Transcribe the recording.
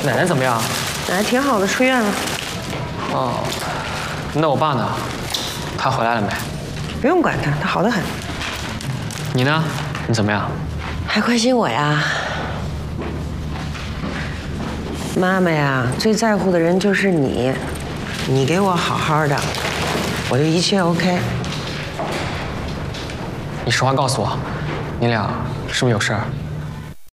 奶奶怎么样？ 奶奶挺好的，出院了。 哦，那我爸呢？他回来了没？ 不用管他，他好得很。 你呢？你怎么样？ 还关心我呀？妈妈呀，最在乎的人就是你，你给我好好的，我就一切 OK。 你实话告诉我，你俩是不是有事儿？